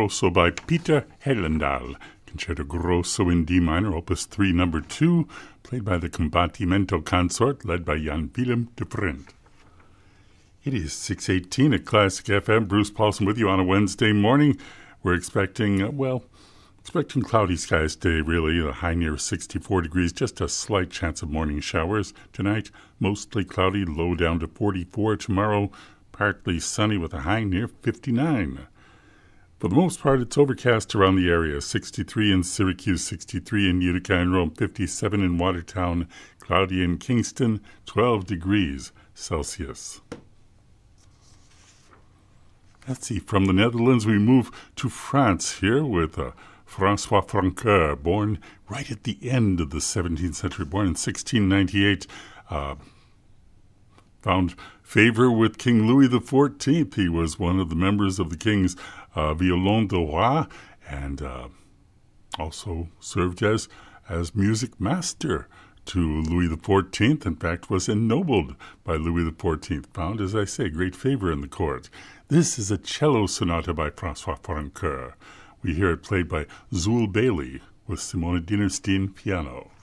Grosso by Peter Hellendahl. Concerto Grosso in D minor, Opus 3, number 2, played by the Combattimento Consort, led by Jan Willem de Vriend. It is 6:18 at Classic FM. Bruce Paulson with you on a Wednesday morning. We're expecting cloudy skies today, really. A high near 64 degrees, just a slight chance of morning showers. Tonight, mostly cloudy, low down to 44. Tomorrow, partly sunny with a high near 59. For the most part, it's overcast around the area. 63 in Syracuse, 63 in Utica and Rome, 57 in Watertown, cloudy in Kingston, 12 degrees Celsius. Let's see, from the Netherlands we move to France here with François Francoeur, born right at the end of the 17th century, born in 1698, found favor with King Louis XIV. He was one of the members of the king's Violon de Roi, and also served as music master to Louis XIV. In fact, was ennobled by Louis XIV. Found, as I say, great favor in the court. This is a cello sonata by François Francoeur. We hear it played by Zul Bailey with Simone Dinerstein piano.